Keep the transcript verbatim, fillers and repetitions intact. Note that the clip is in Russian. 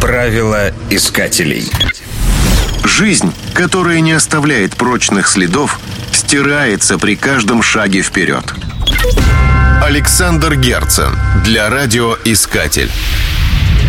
Правила искателей. Жизнь, которая не оставляет прочных следов, стирается при каждом шаге вперед. Александр Герцен для радиоискатель.